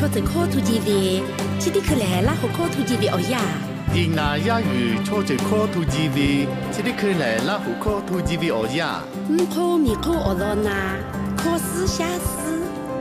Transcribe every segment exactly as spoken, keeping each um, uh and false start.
车子考图机位，这里去来拉好考图机位哦呀。 因那亚语车子考图机位，这里去来拉好考图机位哦呀。 唔考咪考哦咯那，考试下试。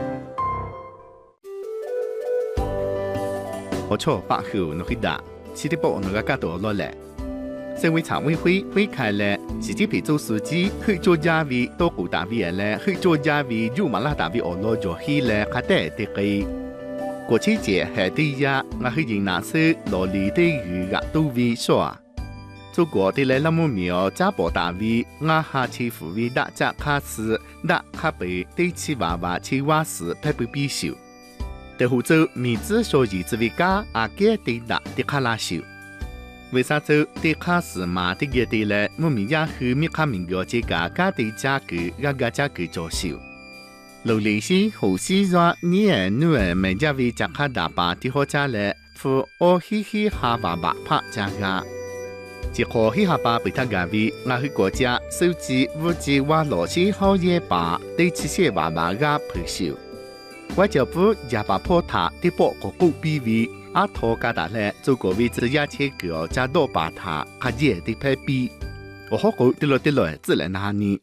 我错八号诺去打，这里报那个加多落来。社會常委會會開了，是指皮做書記去做家位多古大位了，去做家位就馬拉大位俄羅就去了，佢哋哋嘅。國慶節係第一，我去認那些羅里的魚鴨都會說，做過啲咧那麼苗揸波大位，我下次扶位大隻卡士，大卡被第次娃娃去瓦時拍不必修，但係做米子所以之為家阿嘅地大啲卡拉修。為啥做啲卡士嘛啲嘢啲咧，我咪也去咪卡明個這個家啲家具，家家家具做少。勞力士好似話你誒女誒咪家為家卡大把啲好家咧，付我嘻嘻下巴白拍家家。只可嘻下巴被他家為，我去國家手指物質話羅西好嘢把對這些娃娃家配少。我就不也把破塔啲波個高比為。阿托加達咧，做個位置也切腳加多把他，下嘢啲拍比，我好講啲落啲落，自然那呢。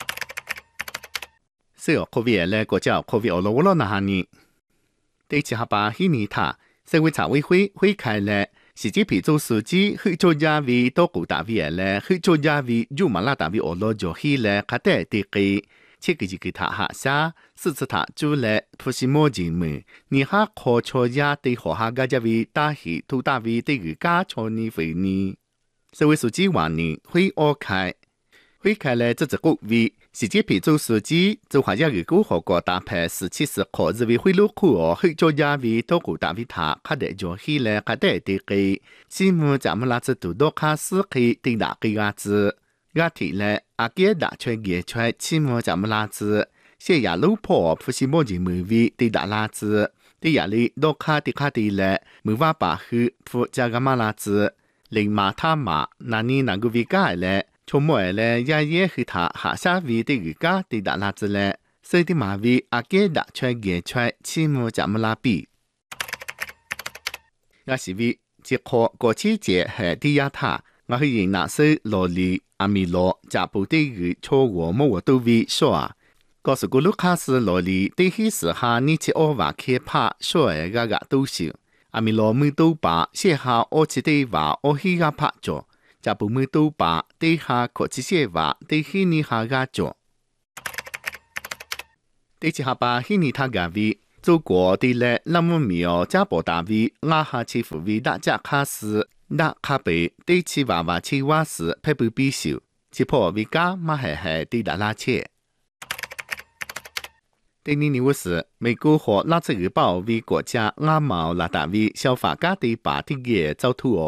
所以個位咧，個叫個位我攞我攞那呢。第一下把希尼塔，社會常委會會開咧，是指皮做書記去做家位多古大位咧，去做家位就馬拉大位我攞就去咧，佢哋啲嘅。切個就給他下下，四次他做了不是冇錢麼？你下考錯呀對學下個家位打起，土大位對個家錯你回你。社會書記話你會惡開，會開了這隻個位，是指皮做書記做下一個個學過搭配十七十考日位會落去哦，去做家位多個大位他，佢哋就去了，佢哋對個，節目咱們拉子都多卡斯去對哪個樣子。我提了阿姐打出嘢出，起碼就冇垃圾。些也老婆不是冇人沒位地打垃圾，啲夜里多卡啲卡啲咧，冇話把去負責個冇垃圾。連馬他馬，那你能夠為解咧，從冇咧也也去他下下位啲瑜伽地打垃圾咧，所以啲馬位阿姐打出嘢出，起碼就冇垃圾。我是為即課過節節係啲呀他，我去認那些羅里。阿米羅加布地語錯我冇我都會說，告訴個盧卡斯羅里對起時下你去我話開拍說誒個個都少，阿米羅沒都把寫下我去對話我去個拍咗，加布沒都把對下確實寫話對起你下個咗，對起下把起你他個位，做過的咧那麼苗加布大位，我下去扶位大家卡斯。那卡被對起娃娃起瓦時拍不必修，只破為家嘛係係對打拉切。第二年時，美國和拉切日報為國家亞貿拉達為消化家的把啲嘢走土哦。